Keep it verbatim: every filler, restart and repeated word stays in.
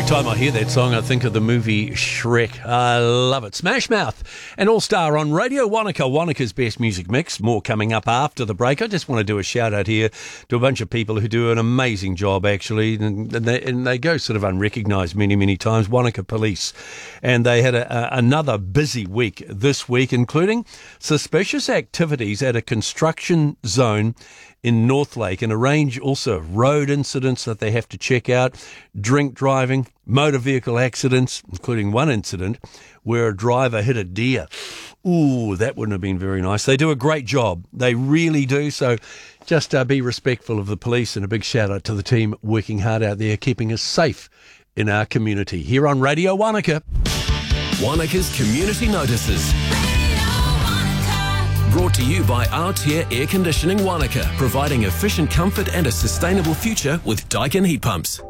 time I hear that song, I think of the movie Shrek. I love it. Smash Mouth and All Star on Radio Wanaka, Wanaka's best music mix. More coming up after the break. I just want to do a shout out here to a bunch of people who do an amazing job, actually, and they, and they go sort of unrecognised many, many times. Wanaka Police. And they had a, a, another busy week this week, including suspicious activities at a construction zone in Northlake, and a range also of road incidents that they have to check out, drink driving, motor vehicle accidents, including one incident where a driver hit a deer. Ooh, that wouldn't have been very nice. They do a great job. They really do. So just uh, be respectful of the police, and a big shout out to the team working hard out there, keeping us safe in our community. Here on Radio Wanaka. Wanaka's Community Notices. Brought to you by Aotea Air Conditioning Wanaka, providing efficient comfort and a sustainable future with Daikin heat pumps.